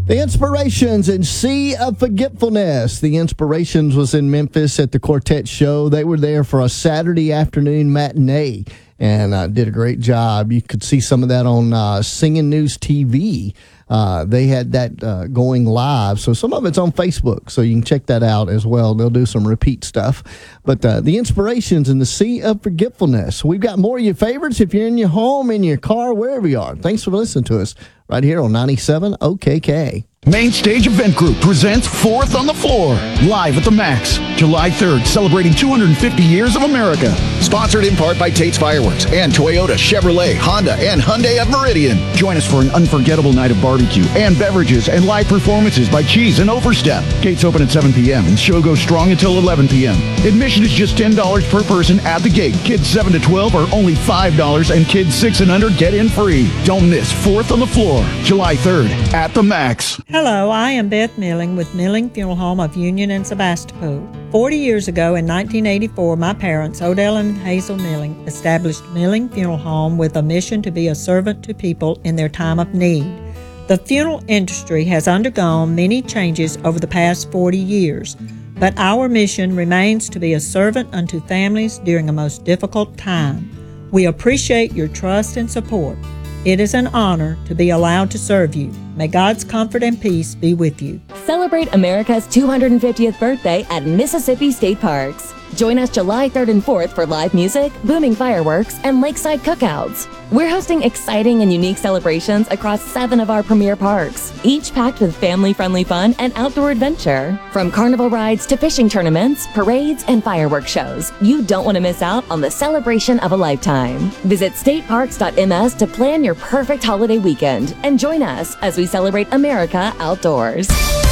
The Inspirations and Sea of Forgetfulness. The Inspirations was in Memphis at the Quartet Show. They were there for a Saturday afternoon matinee and did a great job. You could see some of that on Singing News TV. They had that going live. So some of it's on Facebook, so you can check that out as well. They'll do some repeat stuff. But the Inspirations and the Sea of Forgetfulness. We've got more of your favorites if you're in your home, in your car, wherever you are. Thanks for listening to us right here on 97 OKK. Main Stage Event Group presents Fourth on the Floor, live at the Max, July 3rd, celebrating 250 years of America. Sponsored in part by Tate's Fireworks and Toyota, Chevrolet, Honda, and Hyundai of Meridian. Join us for an unforgettable night of barbecue and beverages and live performances by Cheese and Overstep. Gates open at 7 p.m. and show goes strong until 11 p.m. Admission is just $10 per person at the gate. Kids 7 to 12 are only $5, and kids 6 and under get in free. Don't miss Fourth on the Floor, July 3rd at the Max. Hello, I am Beth Milling with Milling Funeral Home of Union and Sebastopol. 40 years ago in 1984, my parents, Odell and Hazel Milling, established Milling Funeral Home with a mission to be a servant to people in their time of need. The funeral industry has undergone many changes over the past 40 years, but our mission remains to be a servant unto families during a most difficult time. We appreciate your trust and support. It is an honor to be allowed to serve you. May God's comfort and peace be with you. Celebrate America's 250th birthday at Mississippi State Parks. Join us July 3rd and 4th for live music, booming fireworks, and lakeside cookouts. We're hosting exciting and unique celebrations across 7 of our premier parks, each packed with family-friendly fun and outdoor adventure. From carnival rides to fishing tournaments, parades, and fireworks shows, you don't want to miss out on the celebration of a lifetime. Visit stateparks.ms to plan your perfect holiday weekend and join us as we celebrate America outdoors.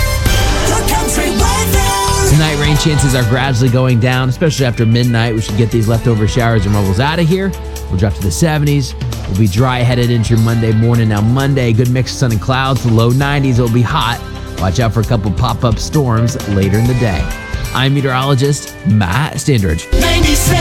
Tonight, rain chances are gradually going down, especially after midnight. We should get these leftover showers and rubbles out of here. We'll drop to the 70s. We'll be dry headed into your Monday morning. Now, Monday, good mix of sun and clouds. The low 90s. It'll be hot. Watch out for a couple pop-up storms later in the day. I'm meteorologist Matt Standridge.